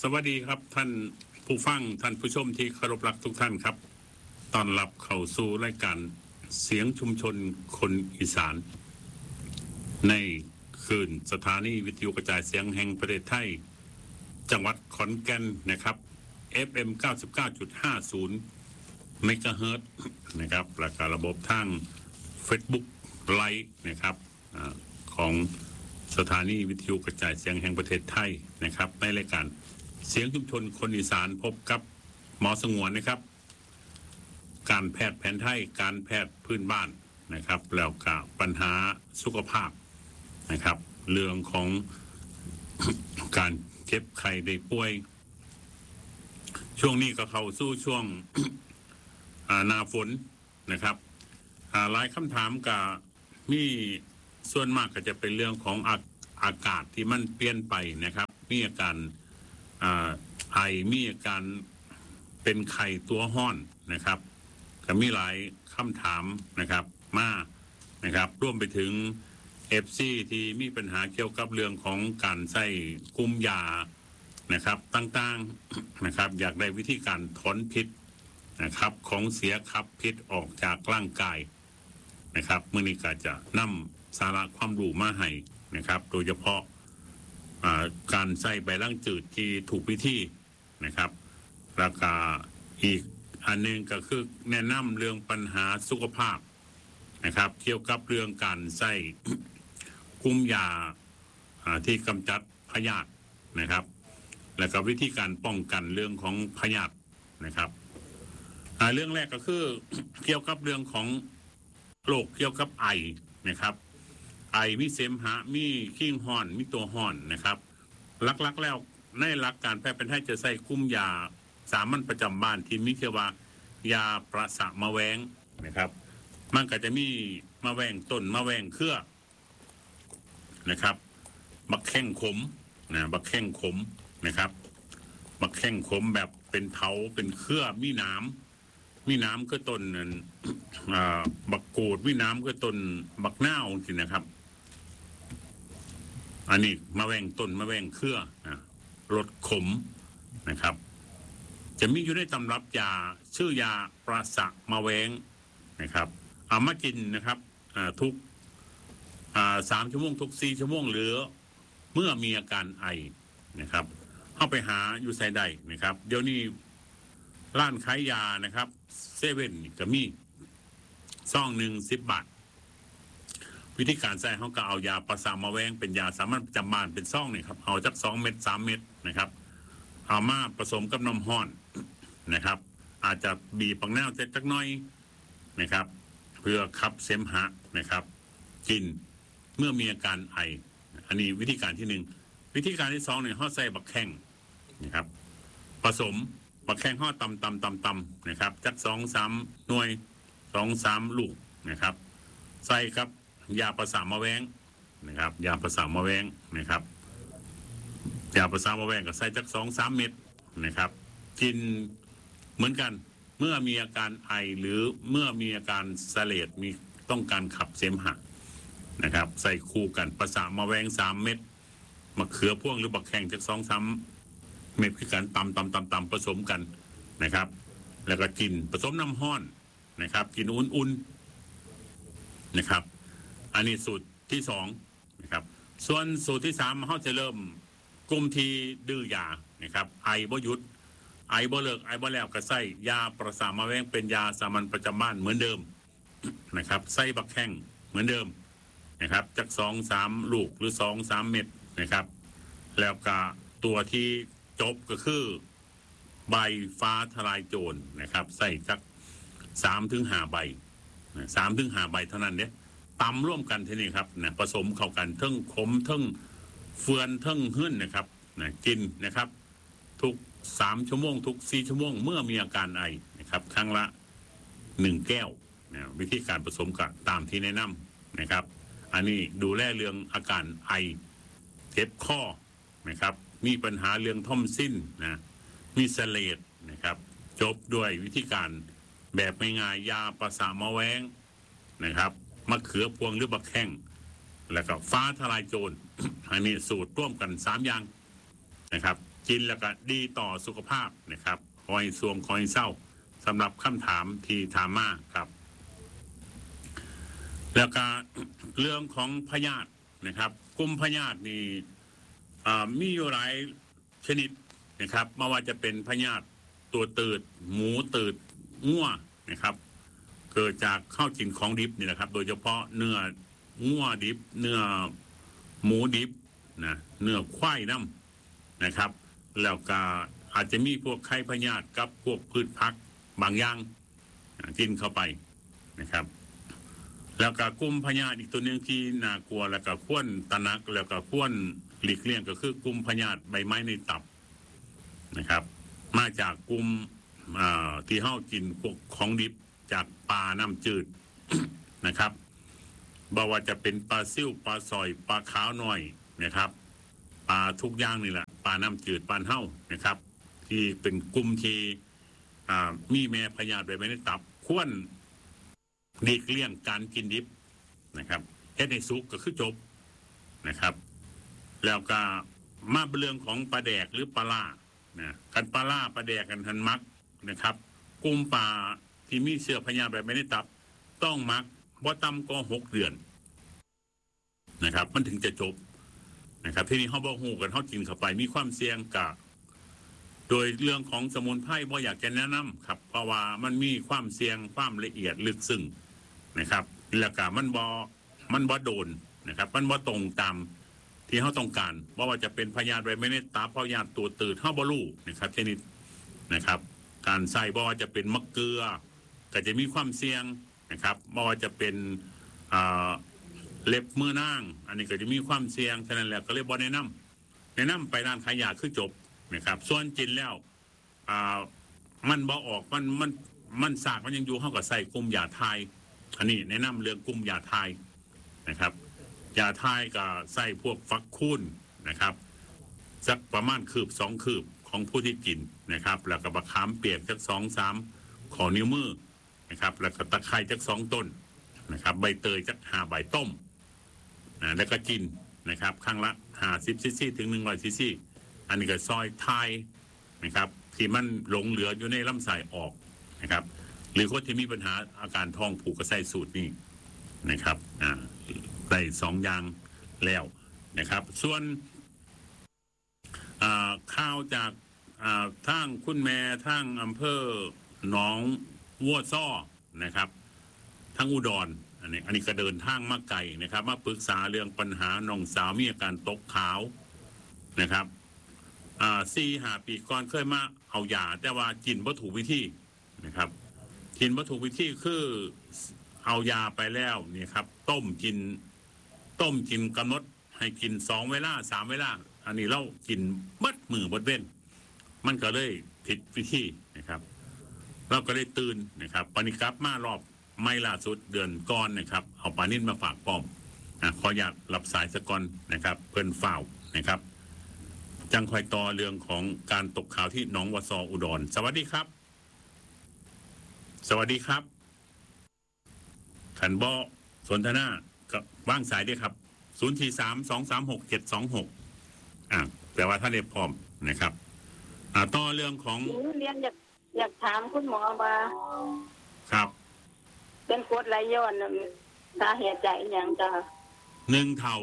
สวัสดีครับท่านผู้ฟังท่านผู้ชมที่เคารพรักทุกท่านครับต้อนรับเข้าสู่รายการเสียงชุมชนคนอีสานในคืนสถานีวิทยุกระจายเสียงแห่งประเทศไทยจังหวัดขอนแก่นนะครับ FM 99.50 เมกะเฮิรตซ์นะครับแล้วก็ระบบทาง Facebook ไลฟ์นะครับของสถานีวิทยุกระจายเสียงแห่งประเทศไทยนะครับในรายการเสียงชุมชนคนอีสานพบกับหมอสงวนนะครับการแพทย์แผนไทยการแพทย์พื้นบ้านนะครับแล้วก็ปัญหาสุขภาพนะครับเรื่องของ การเจ็บไข้ได้ป่วยช่วงนี้ก็เข้าสู่ช่วง หน้าฝนนะครับหลายคำถามกับมีส่วนมากก็จะเป็นเรื่องของอากาศที่มันเปลี่ยนไปนะครับมีอาการไอมีอาการเป็นไข้ตัวห้อนนะครับก็มีหลายคำถามนะครับมานะครับร่วมไปถึง FC ที่มีปัญหาเกี่ยวกับเรื่องของการใช้กุมยานะครับต่างๆนะครับอยากได้วิธีการถอนพิษนะครับของเสียขับพิษออกจากร่างกายนะครับมื้อนี้ก็จะนำสาระความรู้มาให้นะครับโดยเฉพาะการใส่ใบล้างจืดที่ถูกวิธีนะครับแล้วก็อีกอันนึงก็คือแนะนำเรื่องปัญหาสุขภาพนะครับเกี่ยวกับเรื่องการใส่กุมยาที่กำจัดพยาธินะครับแล้วก็วิธีการป้องกันเรื่องของพยาธินะครับเรื่องแรกก็คือเกี่ยวกับเรื่องของโรคเกี่ยวกับไอนะครับไอมีเสมหะมีขี้ห้อนมีตัวห้อนนะครับลักๆแล้วในหลักการแพทย์แผนไทยจะใส่กุมยาสามัญประจำบ้านที่มีชื่อว่ายาประสะมะแวงนะครับมันก็จะมีมะแวงต้นมะแวงเครือนะครับบักแข้งขมนะบักแข้งขมนะครับบักแข้งขมแบบเป็นเถาเป็นเครือมีน้ำก็ต้นบักกูดมีน้ำก็ต้นบักนาวสินะครับอันนี้มะแวงต้นมะแวงเครือรสขมนะครับจะมีอยู่ในตำรับยาชื่อยาประสะมะแวงนะครับเอามากินนะครับทุก3 ชั่วโมงทุก4 ชั่วโมงหรือเมื่อมีอาการไอนะครับเข้าไปหาอยู่ไซใดนะครับเดี๋ยวนี้ร้านขายยานะครับเซเว่นก็มีซองหนึ่ง10 บาทวิธีการใส่เขาก็เอายาประสาทมะแวงเป็นยาสามัญประจำบ้านเป็นซองนี่ครับเอาจาก2 เม็ด3 เม็ดนะครับเอามาผสมกับน้ำห้อนนะครับอาจจะบีบปังแนวเจ็ดจักน้อยนะครับเพื่อขับเสมหะนะครับกินเมื่อมีอาการไออันนี้วิธีการที่1วิธีการที่2เนี่ยห่อใส่บักแข้งนะครับผสมบักแข้งห่อตำนะครับจัก2-3 หน่วย2-3 ลูกนะครับใส่กับยาประสาทมะแวงนะครับยาประสาทมะแวงนะครับยาประสาทมะแวงก็ใส่จัก2-3 เม็ดนะครับกินเหมือนกันเมื่อมีอาการไอหรือเมื่อมีอาการเสลดมีต้องการขับเสมหะนะครับใส่คู่กันประสาทมะแวง3 เม็ดมะเขือพ่วงหรือบักแข้งจัก2-3 เม็ดคือการตำผสมกันนะครับแล้วก็กินผสมน้ำห้อนนะครับกินอุ่นๆนะครับอันนี้สูตรที่2นะครับส่วนสูตรที่3เขาจะเริ่มกลุ่มที่ดื้อยานะครับไอบ่หยุดไอบ่เลิกไอบ่แล้วก็ใส่ยาประสาทมะแวงเป็นยาสามัญประจำบ้านเหมือนเดิมนะครับใส่บักแข้งเหมือนเดิมนะครับจาก2-3 ลูกหรือ2-3 เม็ดนะครับแล้วก็ตัวที่จบก็คือใบฟ้าทลายโจรนะครับใส่จาก3-5 ใบ3-5 ใบเท่านั้นเนี่ยตำร่วมกันทีนี้ครับนะผสมเข้ากันทั้งขมทั้งเฟือนทั้งหื้นนะครับนะกินนะครับทุก3 ชั่วโมงทุก4 ชั่วโมงเมื่อมีอาการไอนะครับครั้งละ1 แก้วนะวิธีการผสมกับตามที่แนะนำนะครับอันนี้ดูแลเรื่องอาการไอเจ็บคอนะครับมีปัญหาเรื่องท่อมสิ้นนะมีเสลดนะครับจบด้วยวิธีการแบบง่ายๆยาประสาทมะแวงนะครับมะเขือพวงหรือบักแข้งแล้วก็ฟ้าทลายโจร อันนี้สูตรร่วมกัน3 อย่างนะครับกินแล้วก็ดีต่อสุขภาพนะครับคอยสวงคอยเศร้าสำหรับคำถามที่ถามมาครับแล้วก็เรื่องของพยาธินะครับกลุ่มพยาธินี่มีอยู่หลายชนิดนะครับไม่ว่าจะเป็นพยาธิตัวตืดหมูตืดงัวนะครับเกิดจากข้าวกินของดิบนี่แหละครับโดยเฉพาะเนื้องัวดิบเนื้อหมูดิบนะเนื้อควายน้ำนะครับแล้วก็อาจจะมีพวกไข้พยาธิกับพวกพืชผักบางอย่างกินเข้าไปนะครับแล้วก็กลุ่มพยาธิอีกตัวหนึ่งที่น่ากลัวแล้วก็ควรตระหนักแล้วก็ควรหลีกเลี่ยงก็คือกลุ่มพยาธิใบไม้ในตับนะครับมาจากกลุ่มที่เฮากินพวกของดิบจากปลาน้ำจืด นะครับบ่ว่าจะเป็นปลาซิ่วปลาสอยปลาขาวหน่อยนะครับปลาทุกอย่างนี่แหละปลาน้ำจืดปลาเฮานะครับที่เป็นกลุ่มที่มีแม่พยาธิใบไม้ในตับควรหลีกเลี่ยงการกินดิบนะครับเฮ็ดให้สุกก็คือจบนะครับแล้วก็มาเรื่องของปลาแดกหรือปลาล่านะกันปลาล่าปลาแดกกันทันมักนะครับกลุ่มปลาที่มีเชื้อพยาธิแบบไม่ได้ตับต้องมักบ่ต่ำก็6 เดือนนะครับมันถึงจะจบนะครับที่นี่เฮาบ่ฮู้กันเฮากินเข้าไปมีความเสี่ยงกับโดยเรื่องของสมุนไพรบ่อยากจะแนะนำครับเพราะว่ามันมีความเสี่ยงความละเอียดลึกซึ้งนะครับแล้วก็มันบ่โดนนะครับมันบ่ตรงตามที่เฮาต้องการว่าจะเป็นพยาธิใบไม้ในตับพยาธิตัวตืดเฮาบ่รู้นะครับชนิดนะครับการใส่บ่ว่าจะเป็นมะเกลือก็จะมีความเสี่ยงนะครับบ่ว่าจะเป็นเล็บมือนางอันนี้ก็จะมีความเสี่ยงฉะนั้นแล้วก็เลยบ่แนะนำไปร้านขายยาคือจบนะครับส่วนกินแล้วมันบ่ออกมันสากมันยังอยู่เฮาก็ใส่กลุ่มยาทายอันนี้แนะนำเรื่องกลุ่มยาทายนะครับยาทายก็ใส่พวกฟักคูนนะครับสักประมาณคืบ2 คืบของผู้ที่กินนะครับแล้วก็มะขามเปียกสัก2-3 ขอนิ้วมือนะครับแล้วก็ตะไคร้สัก2 ต้นนะครับใบเตยสัก5 ใบต้มแล้วก็กินนะครับครั้งละ50 ซีซีถึง100 ซีซีอันนี้ก็ซอยทายนะครับที่มันหลงเหลืออยู่ในลำไส้ออกนะครับหรือคนที่มีปัญหาอาการท้องผูกก็ใส่สูตรนี้นะครับได้2 อย่างแล้วนะครับส่วนข้าวจากทางคุณแม่ทางอำเภอหนองวัวซ้อนะครับทางอุดรอันนี้ก็เดินทางมาไกลนะครับมาปรึกษาเรื่องปัญหาน้องสาวมีอาการตกขาวนะครับ4-5 ปีก่อนเคยมาเอายาแต่ว่ากินบ่ถูกวิธีนะครับกินบ่ถูกวิธีคือเอายาไปแล้วนี่ครับต้มกินกำหนดให้กิน2 เวลา3 เวลาอันนี้เรากินเบิดมือเบิดเว้นมันก็เลยผิดวิธีนะครับเราก็เลยตื่นนะครับปานิกับมารอบไม่ล่าสุดเดือนก่อนนะครับเอาปลานิ่นมาฝากป้อมขออยากรับสายสะก่อนนะครับเพิ่นฝ่าวนะครับจังคอยต่อเรื่องของการตกข่าวที่หนองวัวซออุดรสวัสดีครับสวัสดีครับขันบ่สนทนากับว่างสายด้วยครับ043-236-726แต่ว่าท่านเรียบพร้อมนะครับต่อเรื่องของเรียนอยากถามคุณหมอว่าครับเป็นกรดไหลย้อนสาเหตุจากอย่างจ้ะ 1 เท่า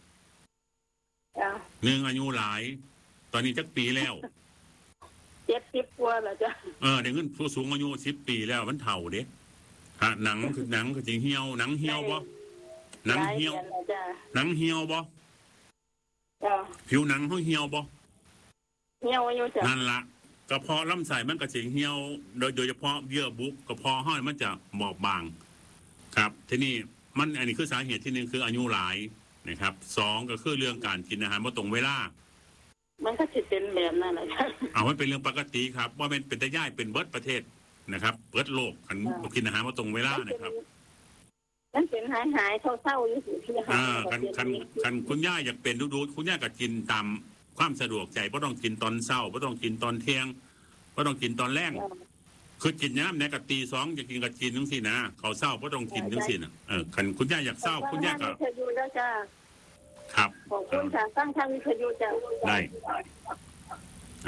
1 อายุหลายตอนนี้จักปีแล้ว 70 กว่าแล้วจ้ะเด็กเงินผู้สูงอายุ10 ปีแล้วมันเท่าเด้หนังคือจริงเหี่ยวหนังเหี่ยวบ่หนังเหี่ยวบ่ผิวหนังเขาเหี่ยวบ่เหี่ยวอยู่จ้ะนั่นละกระเพาะลำไส้มันก็สิเหี่ยวโดยเฉพาะเยื่อบุกระเพาะเฮามันจะบอบบางครับทีนี้มันอันนี้คือสาเหตุที่1คืออายุหลายนะครับ2ก็คือเรื่องการกินอาหารบ่ตรงเวลามันก็สิเป็นแบบนั้นแหละจ้ะมันเป็นเรื่องปกติครับว่าเป็นตะย่ายเป็นเบิดประเทศนะครับเบิดโลกคันกินอาหารบ่ตรงเวลานะครับมันเป็นหายเศร้าๆอยู่ที่คันคุณย่าอยากเป็นดูคุณย่าก็กินตามความสะดวกใจบ่ต้องกินตอนเช้าบ่ต้องกินตอนเที่ยงบ่ต้องกินตอนแลงคือกินยามไหนก็ตี 2จะกินก็กินจังซี่นะข้าวเช้าบ่ต้องกินจังซี่น่ะคันคุณย่าอยากเช้าคุณย่าก็ครับขอบคุณค่ะตั้งทางวิทยุจ้ะได้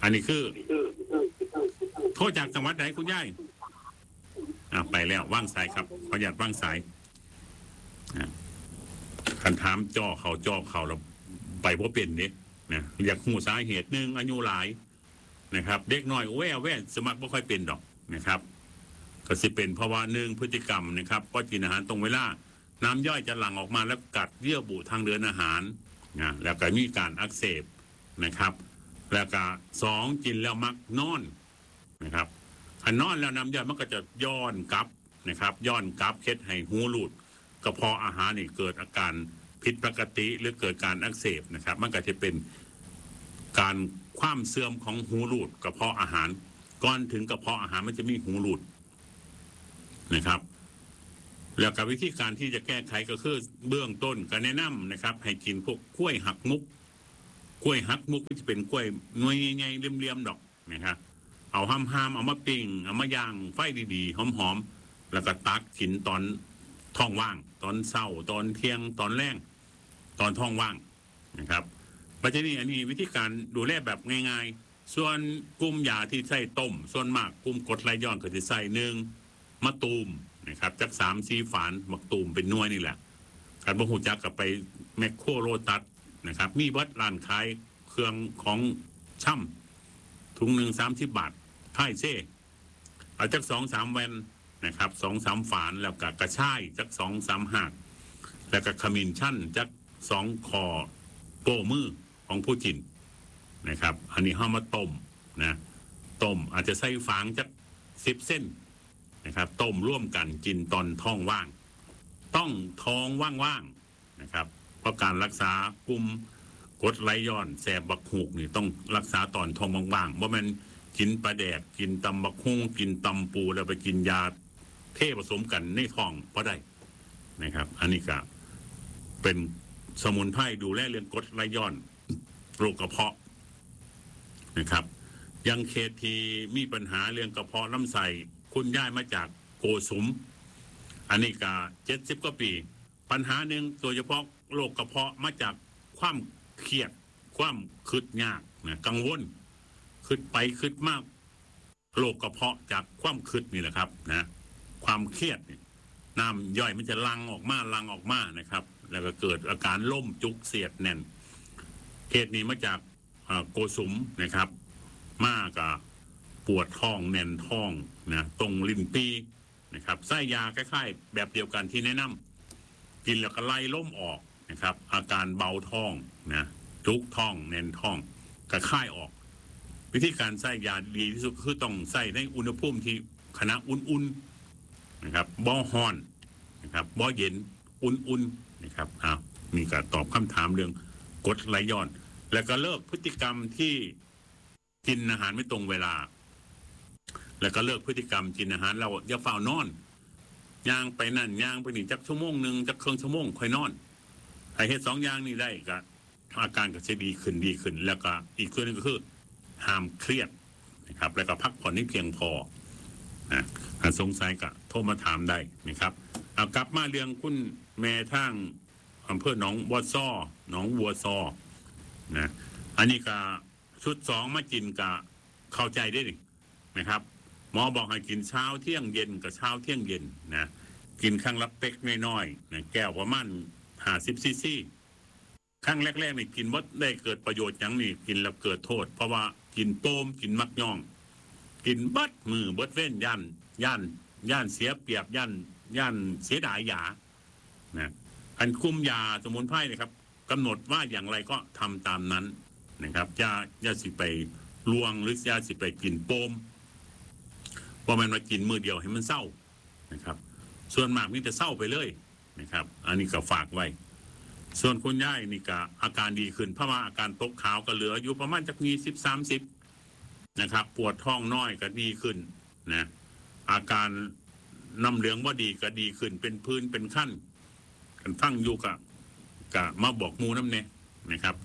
อันนี้คือโทษจากจังหวัดไหนคุณยายไปแล้วว่างสายครับขออนุญาตว่างสายคันถามจ่อเขาแล้วไปเพราะเป็นเนี่ยนะอยากหูสาเหตุหนึ่งอายุหลายนะครับเด็กน้อยแว่สมัครไม่ค่อยเป็นดอกนะครับก็สิเป็นเพราะว่าหนึ่งพฤติกรรมนะครับก็กินอาหารตรงเวลาน้ำย่อยจะหลั่งออกมาแล้วกัดเยื่อบุทางเดินอาหารนะแล้วก็มีการอักเสบนะครับแล้วก็สองกินแล้วมักนอนนะครับอันนอนแล้วน้ำย่อยมันก็จะย้อนกลับนะครับย้อนกลับเคล็ดให้หูหลุดกระเพาะอาหารนี่เกิดอาการผิดปกติหรือเกิดการอักเสบนะครับมันก็จะเป็นการความเสื่อมของหูหลุดกระเพาะอาหารก่อนถึงกระเพาะอาหารมันจะมีหูหลุดนะครับแล้วกับวิธีการที่จะแก้ไขก็คือเบื้องต้นก็แนะนำนะครับให้กินพวกกล้วยหักมุกก็จะเป็นกล้วยหน่วยใหญ่ๆเรียมๆดอกนะครับเอาห้ามเอามาปิ้งเอามาย่างไฟดีๆหอมๆแล้วก็ตักกินตอนท้องว่างตอนเช้าตอนเที่ยงตอนแรงตอนท้องว่างนะครับปัจจุบันอันนี้วิธีการดูแลแบบง่ายๆส่วนกลุ่มยาที่ใส่ต้มส่วนมากกลุ่มกรดไหลย้อนก็จะใส่หนึ่งมะตูมนะครับจาก3-4 ฝานมะตูมเป็นหน่วยนี่แหละการบ่ฮู้จักกับไปแมคโครโลตัสนะครับมีวัดร้านขายเครื่องของช่ำถุงหนึ่ง30 บาทไข่เซ่เอาจาก2-3 แวนนะครับ2-3 ฝานแล้วก็กระชายจาก2-3 หากแล้วก็ขมิ้นชั่นจาก2 คอโป้มือของผู้จินนะครับอันนี้ห้ามาต้มนะต้มอาจจะใส่ฝางจาก10 เส้นนะครับต้มร่วมกันกินตอนท้องว่างต้องท้องว่างๆนะครับเพราะการรักษากลุ่มกรดไหลย้อนแสบบักหูกนี่ต้องรักษาตอนท้องว่างๆเพราะมันกินปลาแดกกินตำบักฮุ่งกินตำปูแล้วไปกินยาเทผสมกันในท้องเพราะได้นะครับอันนี้ก็เป็นสมุนไพรดูแลเรื่องกรดไหลย้อนโรคกระเพาะนะครับยังเคสที่มีปัญหาเรื่องกระเพาะลำไส้คุณย้ายมาจากโกสุมอันนี้ก็70 กว่าปีปัญหาหนึ่งโดยเฉพาะโรคกระเพาะมาจากความเครียดความคิดยากนะกังวลคิดไปคิดมากโรคกระเพาะจากความคิดนี่แหละครับนะความเครียดน้ำย่อยมันจะลังออกมานะครับแล้วก็เกิดอาการล่มจุกเสียดแน่นเคสนี้มาจากโกสุมนะครับมากกับปวดท้องแน่นท้องนะตรงลิ้นปีนะครับไส้ยาคล้ายๆแบบเดียวกันที่แนะนำกินแล้วก็ไล่ล่มออกนะครับอาการเบาท้องนะจุกท้องแน่นท้องกระค่ายออกวิธีการไส้ยาดีที่สุดคือต้องใส่ในอุณหภูมิที่ขณะอุ่นๆนะครับบ่ฮ้อนนะครับบ่เย็นอุ่นๆนะครับมีการตอบคำถามเรื่องกรดไหลย้อนแล้วก็เลิกพฤติกรรมที่กินอาหารไม่ตรงเวลาแล้วก็เลิกพฤติกรรมกินอาหารเราอย่าเฝ้านอนย่างไปนั่นย่างไปนี่จักชั่วโมงหนึ่งจักครึ่งชั่วโมงค่อยนอนให้เฮ็ด2 อย่างนี้ได้ก็อาการก็จะดีขึ้นแล้วก็อีกส่วนนึงก็คือห้ามเครียดนะครับแล้วก็พักผ่อนให้เพียงพอนะถ้าสงสัยก็โทรมาถามได้นะครับเอากลับมาเรื่องคุณแม่ทางอำเภอหนองวัวซอนะอันนี้ก็ชุด2มากินก็เข้าใจได้ดินะครับหมอบอกให้กินเช้าเที่ยงเย็นกับเช้าเที่ยงเย็นนะกินครั้งละเป๊กน้อยๆนะแก้วประมาณ50 ซีซีครั้งแรกๆนี่กินว่าได้เกิดประโยชน์อย่างนี้กินแล้วเกิดโทษเพราะว่ากินโป้มกินมักย่องกินบัดมือบัดเว้นย่านเสียเปรียบย่านเสียดายยานะอันคุมยาสมุนไพรนะครับกำหนดว่าอย่างไรก็ทำตามนั้นนะครับอย่าสิไปลวงหรืออย่าสิไปกินโป้มเพราะมันมากินมือเดียวให้มันเศร้านะครับส่วนมากนี่จะเศร้าไปเลยนะครับอันนี้ก็ฝากไว้ส่วนคุณย่ายนี่ก็อาการดีขึ้นเพราะว่าอาการตกขาวก็เหลืออยู่ประมาณจาก20-30นะครับปวดท้องน้อยก็ดีขึ้นนะอาการน้ำเหลืองว่าดีก็ดีขึ้นเป็นพื้นเป็นขั้นกันฟังอยู่กับมาบอกมูน้ำเนี่ยนะครับ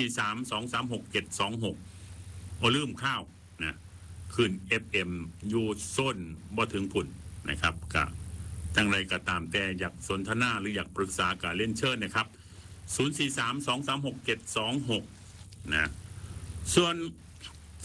043-236-726ลืมข้าวนะขึ้น FM อยู่ส้นบ่ถึงผุ่นนะครับกับทั้งไรก็ตามแต่อยากสนทนาหรืออยากปรึกษากับเล่นเชิญนะครับ043-236-726นะส่วน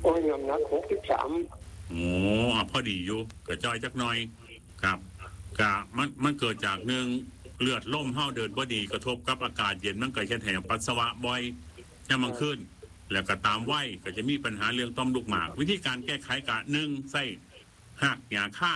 โอ้ยน้ำหนัก63 โอ้พอดีอยู่กระจอยจักหน่อยครับกะมันเกิดจากหนึ่งเลือดล่มเฮาเดินบ่ดีกระทบกับอากาศเย็นมันก็เฮ็ดให้ปัสสาวะบ่อยยามมันขึ้นแล้วก็ตามวัยก็จะมีปัญหาเรื่องต่อมลูกหมากวิธีการแก้ไขกะ1ใส่หักหญ้าฆ่า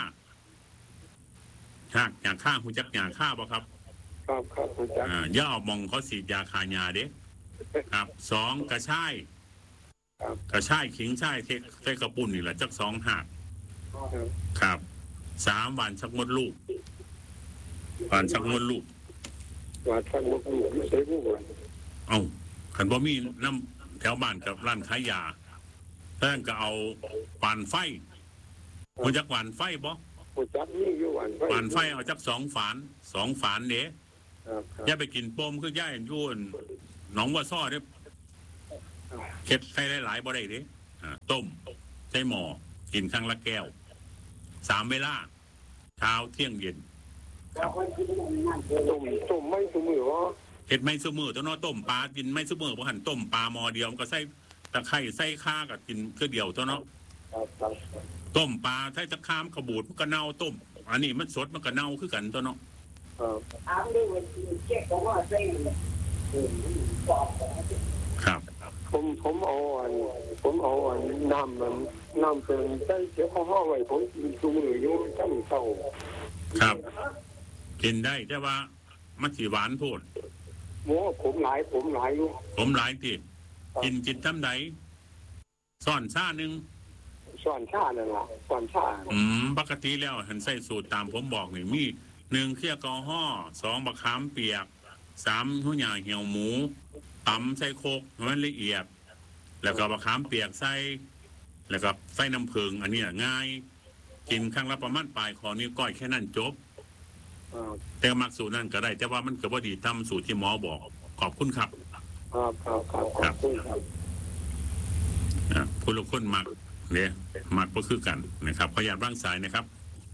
หักหญ้าฆ่าฮู้จักหญ้าฆ่าบ่ครับครับอาจารย์อย่าเอามองเขาฉีดยาฆ่าหญ้าเด้ครับ2กระชายขิงชายใส่กระปุ่นนี่แหละจัก2หักครับ3หวานชักมดลูกหวานชักมดลูกไม่ใช่ผู้ว่าขันบ่มีน้ำแถวบ้านกับร้านขายยาเพิ่นก็เอาปานไฟฮู้จักหวานไฟบ่ผู้จับนี่อยู่หวานไฟเอาจัก2 ฝานเด้อย่าไปกินโปมคือย่าอยู่หนองวัวซ้อเด้เฮ็ดใส่หลายๆบ่ได้เด้ต้มใส่หม้อกินครั้งละแก้ว3เวลาเช้าเที่ยงเย็นครับต้มไม่ซุมื้อว่าเฮ็ดไม่ซุมื้อตัวเนาะต้มปลากินไม่ซุมื้อบ่หั่นต้มปลาหม้อเดียวมันก็ใส่ตะไคร้ใส่ข่าก็กินคือเดียวตัวเนาะต้มปลาใส่ตะขามกระบูดมันก็เน่าต้มอันนี้มันสดมันก็เน่าคือกันตัวเนาะครับผมเอาน้ำเป็นใส่เสียข้าวห้อไว้ผมกินซุมื้ออยู่จังเช้าครับกินได้แต่ว่ามันสิหวานโพดโม้ผมหลายอยู่ผมหลายติกินทำใดซ่อนซ่านึงซ่อนชานั่นล่ะซ่อนชาปกติแล้วหันใส่สูตรตามผมบอกนี่มี1เคี่ยวกอฮ้อ2บักขามเปียก3หัวหญ้าเหี่ยวหมูตำใส่โคกให้มันละเอียดแล้วก็บักขามเปียกใส่แล้วก็ใส่น้ำผึ้งอันนี้ง่ายกินครั้งละประมาณปลายคอนิ้วก้อยแค่นั้นจบแต่มักสูตรนั้นก็ได้แต่ว่ามันก็บ่ดีตามสูตรที่หมอบอกขอบคุณครับครับผู้ละคนมักเนี่ยมักก็คือกันนะครับพยายามร่างสายนะครับ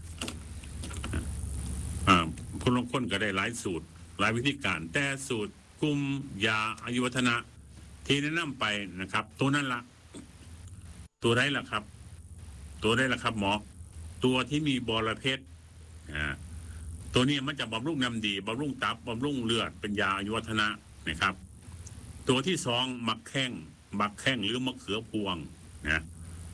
ผู้ละคนก็ได้หลายสูตรหลายวิธีการแต่สูตรกลุ่มยาอายุวัฒนะที่แนะนำไปนะครับตัวนั้นละตัวได้ละครับหมอตัวที่มีบอระเพ็ดตัวนี้มันจะบำรุงน้ำดีบำรุงตับบำรุงเลือดเป็นยาอายุวัฒนะนะครับตัวที่2มักแข้งหรือมะเขือพวงนะ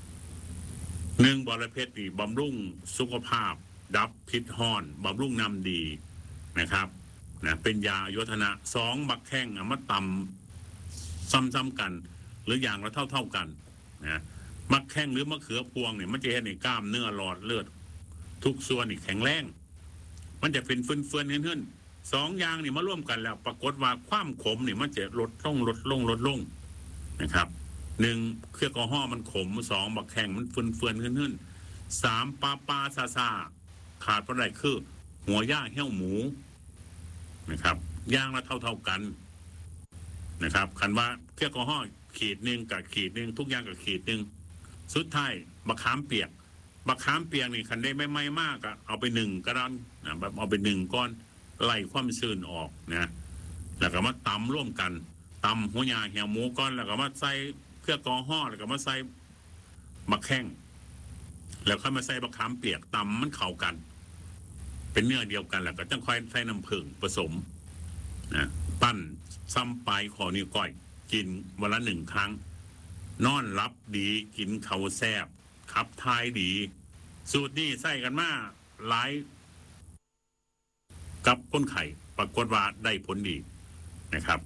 1บอระเพ็ดนี่บำรุงสุขภาพดับพิษฮ้อนบำรุงน้ำดีนะครับเป็นยาอายุวัฒนะ2มักแข้งมาตำซ้ำๆกันหรืออย่างละเท่ากันนะมักแข้งหรือมะเขือพวงเนี่ยมันจะเห็นในกล้ามเนื้อหลอดเลือดทุกส่วนนี่แข็งแรงมันจะเป็นเฟื่อนๆขึ้น2อย่างนี่มาร่วมกันแล้วปรากฏว่าความขมนี่มันจะลดลงนะครับ1เครื่องแอลกอฮอล์มันขม2บักแข้งมันเฟื่อนขึ้น3ปลาซาขาดบ่ได้คือหัวย่างเหี้ยวหมูนะครับย่างละเท่ากันนะครับคันว่าเครื่องแอลกอฮอล์ขีด1กับขีด1ทุกอย่างกับขีด1สุดท้ายบักขามเปียกนี่คันได้ไม่มากอะเอาไป1ก็ได้นะแบบเอาไป1ก้อนไล่ความชื้นออกนะแล้วก็มาตำร่วมกันตำหัวหญ้าเหี่ยวหมูก้อนแล้วก็มาใส่เครื่องแอลกอฮอล์แล้วก็มาใส่บักแข้งแล้วค่อยมาใส่บักขามเปียกตำมันเข้ากันเป็นเนื้อเดียวกันแล้วก็ต้องค่อยใส่น้ำผึ้งผสมนะปั้นซ้ำปลายคอนิ้วก้อยกินวันละ1 ครั้งนอนหลับดีกินข้าวแซ่บขับถ่ายดีสูตรนี้ใส่กันมาหลายกับคนไข้ปรากฏว่าได้ผลดีนะครับ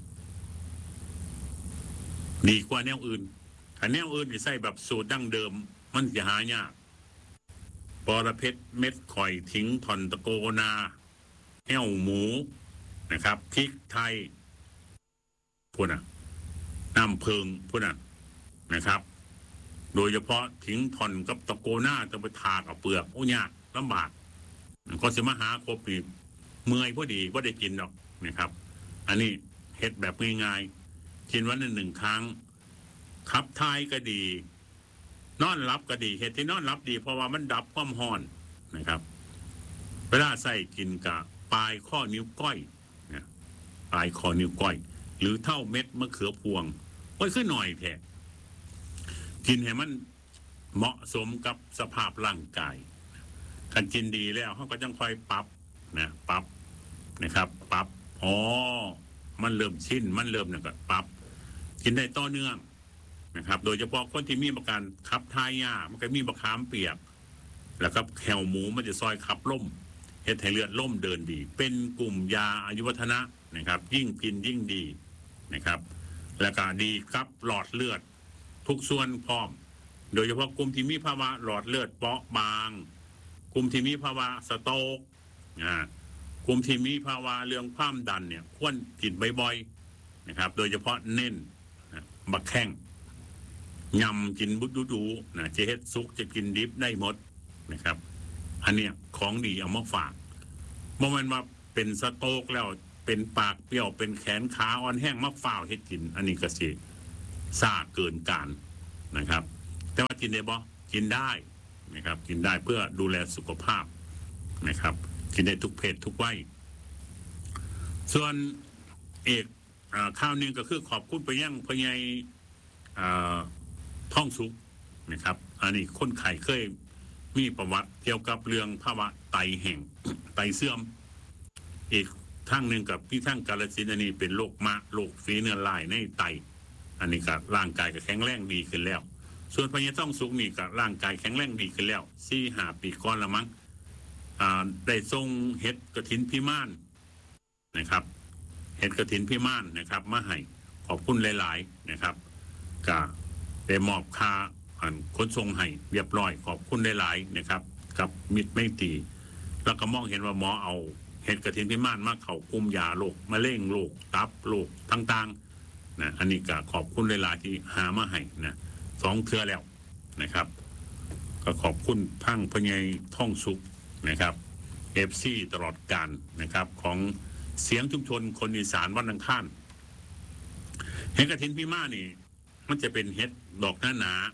ดีกว่าแนวอื่นถ้าแนวอื่นใส่แบบสูตรดั้งเดิมมันจะหายากบอระเพ็ดเม็ดข่อยทิ้งถอนตะโกนาแห้วหมูนะครับพริกไทยพวกน่ะน้ำเพิงพวกน่ะนะครับโดยเฉพาะทิ้งถอนกับตะโกนาจะไปทากับเปลือกโอ้ยากลำบากก็จะมาหาครบนี่เมื่อยพอดีว่าได้กินหรอกนะครับอันนี้เฮ็ดแบบง่ายๆกินวันละ1 ครั้งขับถ่ายก็ดีนอนหลับก็ดีเหตุที่นอนหลับดีเพราะว่ามันดับความร้อนนะครับเวลาใส่กินกับปลายข้อนิ้วก้อยนะปลายข้อนิ้วก้อยหรือเท่าเม็ดมะเขือพวงไว้ขึ้นหน่อยแท้กินให้มันเหมาะสมกับสภาพร่างกายคันกินดีแล้วเขาก็จังค่อยปรับนะปรับนะครับปรับมันเริ่มชินมันเริ่มเนี่ยก็ปรับกินได้ต่อเนื่องนะครับโดยเฉพาะคนที่มีอาการขับถ่ายยากมันก็มีมะขามเปียกแล้วก็แคลหมูมันจะซอยขับล่มเฮ็ดให้เลือดล่มเดินดีเป็นกลุ่มยาอายุวัฒนะนะครับยิ่งกินยิ่งดีนะครับแล้วก็ดีครับหลอดเลือดทุกส่วนพร้อมโดยเฉพาะกลุ่มที่มีภาวะหลอดเลือดเปราะบางกลุ่มที่มีภาวะสโตรกกลุ่มที่มีภาวะเรื่องความดันเนี่ยควรกินบ่อยๆนะครับโดยเฉพาะเน้นบักแข้งยำกินบุดูนะจะเฮ็ดซุกจะกินดิบได้หมดนะครับอันเนี้ยของดีเอามาฝากเมื่อมันมาเป็นสโตรกแล้วเป็นปากเปรี้ยวเป็นแขนขาอ่อนแห้งมะฝ่าวเฮ็ดกินอันนี้ก็สิซ่าเกินการนะครับแต่ว่ากินได้บ่กินได้นะครับกินได้เพื่อดูแลสุขภาพนะครับกินได้ทุกเพศทุกวัยส่วนข้าวนึงก็คือขอบคุณไปยังพ่อใหญ่ท่องสุขนะครับอันนี้คนไข้เคยมีประวัติเกี่ยวกับเรื่องภาวะไตแห้ง ไตเสื่อมอีกทั้งหนึ่งกับพี่ทั้งกาฬสินธุ์อันนี้เป็นโรคมะโรคฝีเนื้อลายในไตอันนี้ก็ร่างกายก็แข็งแรงดีขึ้นแล้วส่วนพญาต้องสุกนี่ก็ร่างกายแข็งแรงดีขึ้นแล้ว4-5 ปีก่อนละมั้งได้ส่งเห็ดกฐินพิมานนะครับเห็ดกฐินพิมานนะครับมาให้ขอบคุณหลายๆนะครับก็ได้มอบค่าขนส่งให้เรียบร้อยขอบคุณหลายๆนะครับกับมิตรไม่ตีแล้วก็มองเห็นว่าหมอเอาเห็ดกฐินพิมานมาเข้ากลุ่มยาโรคมะเร็งโรคตับโรคต่างๆนะอันนี้ก็ขอบคุณหลายๆที่หามาให้นะ2 เทื่อแล้วนะครับก็ขอบคุณทั้งพญายท่องสุขนะครับFC ตลอดการนะครับของเสียงชุมชนคนอีสานวันอังคารเห็ดกฐินพิมานนี่มันจะเป็นเห็ดดอกหนา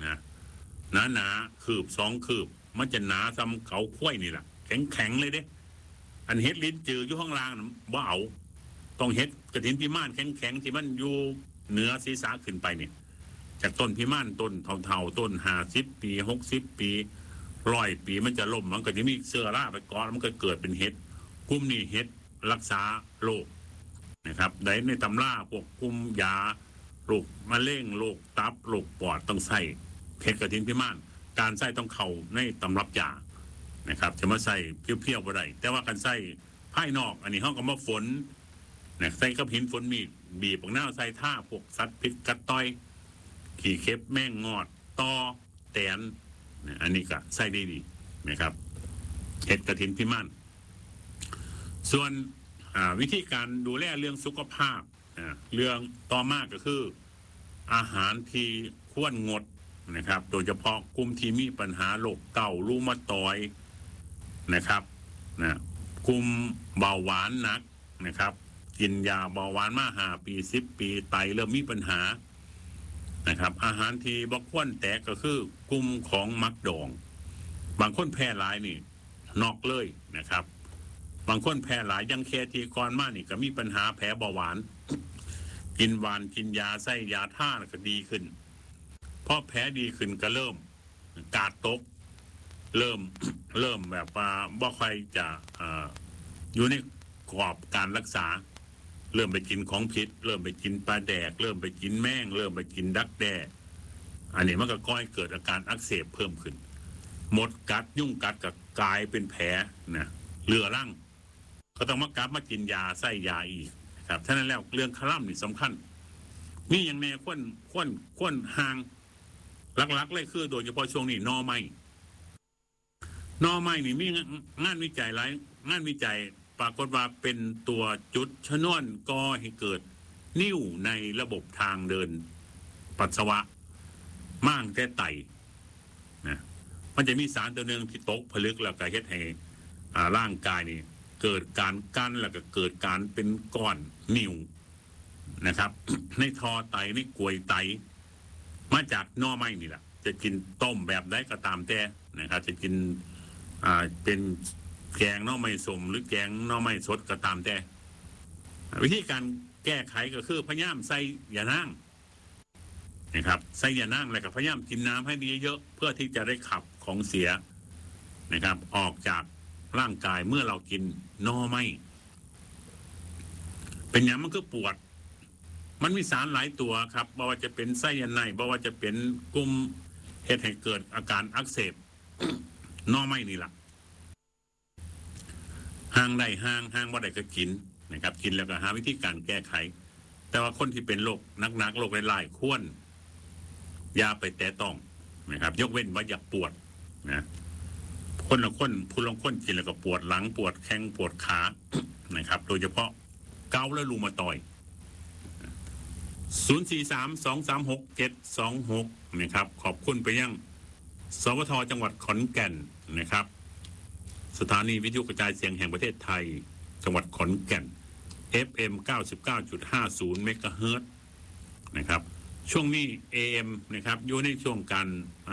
คืบ2 คืบมันจะหนาซ้ำเขาข้วยนี่แหละแข็งเลยเด้อันเห็ดลิ้นจืออยู่ข้างล่างว่าเอาต้องเห็ดกฐินพิมานแข็งที่มันอยู่เหนือศีรษะขึ้นไปเนี่ยจากต้นพิมานต้นเท่าต้น50 ปี60 ปี100 ปีมันจะล่มมันก็จะมีเสื้อราไปก่อนมันก็เกิดเป็นเห็ดกลุ่มนี้เห็ดรักษาโรคนะครับในตำราพวกกลุ่มยาโรคมะเร็งโรคตับโรคปอดต้องใส่เห็ดกฐินพิมานการใส่ต้องเข้าในตำรับยานะครับจะมาใส่เพี้ยวๆบ่ได้แต่ว่าการใส่ภายนอกอันนี้เขาก็มาฝนนะใส่กับหินฝนมีดบีบปากหน้าใส่ท่าพวกสัตว์พิษกัดต่อยขี่เข็บแม่งงอดตอแตนอันนี้ก็ใส่ได้ดีนะครับเห็ดกฐินพิมานส่วนวิธีการดูแลเรื่องสุขภาพเรื่องต่อมาก็คืออาหารที่ควรงดนะครับโดยเฉพาะกลุ่มที่มีปัญหาโรคเก่ารูมาตอยนะครับกลุ่มเบาหวานหนักนะครับกินยาเบาหวานมา5 ปี10 ปีไตเริ่มมีปัญหานะครับอาหารที่บ่ควรแตะก็คือกลุ่มของมักดองบางคนแพ้หลายนี่นอกเลยนะครับบางคนแพ้หลายยังแค่ที่ก่อนมานี่ก็มีปัญหาแพ้เบาหวานกินหวานกินยาใส่ยาท่าก็ดีขึ้นพอแพ้ดีขึ้นก็เริ่มกาดตกเริ่มแบบว่าบ่ค่อยจะอยู่ในกรอบการรักษาเริ่มไปกินของพิษเริ่มไปกินปลาแดกเริ่มไปกินแม่งเริ่มไปกินดักแด้อันนี้มันก็ก่อให้เกิดอาการอักเสบเพิ่มขึ้นมดกัดยุ่งกัดก็กลายเป็นแผลนะเรื้อรังก็ต้องมากลับมากินยาใส่ยาอีกครับฉะนั้นแล้วเรื่องคลั่มนี่สำคัญนี่อย่างแน่ควรห่างหลักๆเลยคือโดยเฉพาะช่วงนี้นอไม้นี่มีงานวิจัยหลายงานวิจัยปรากฏว่าเป็นตัวจุดชนวนก่อให้เกิดนิ่วในระบบทางเดินปัสสาวะม่างแต่ไตนะมันจะมีสารตัวหนึ่งที่ตกผลึกแล้วก็เฮ็ดให้ร่างกายนี่เกิดการกั้นแล้วก็เกิดการเป็นก้อนนิ่วนะครับ ในทอไตในกลวยไตมาจากหน่อไม้นี่แหละจะกินต้มแบบใดก็ตามแต่นะครับจะกินเป็นแกงหน่อไม้ส้มหรือแกงหน่อไม้สดก็ตามแต่วิธีการแก้ไขก็คือพยายามใส่ยานางนะครับใส่ยานั่งแล้วก็พยายามกินน้ำให้เยอะๆเพื่อที่จะได้ขับของเสียนะครับออกจากร่างกายเมื่อเรากินนอไม่เป็นอย่างมันก็ปวดมันมีสารหลายตัวครับบ่ว่าจะเป็นไซยาไนด์บ่ว่าจะเป็นกลุ่มเหตุให้เกิดอาการอักเสบ นอไม่นี่แหละห่างได้ห่างว่าได้ก็กินนะครับกินแล้วก็หาวิธีการแก้ไขแต่ว่าคนที่เป็นโรคนักๆโรคหลายๆควรอย่าไปแตะต้องนะครับยกเว้นว่าอยากปวดนะคนละคนผู้ลงคนกินแล้วก็ปวดหลังปวดแข้งปวดขา นะครับโดยเฉพาะเกาต์และรูมาตอยด์043-236-726นะครับขอบคุณไปยังสวทจังหวัดขอนแก่นนะครับสถานีวิทยุกระจายเสียงแห่งประเทศไทยจังหวัดขอนแก่น FM 99.50 เมกะเฮิรตซ์นะครับช่วงนี้ AM นะครับอยู่ในช่วงการ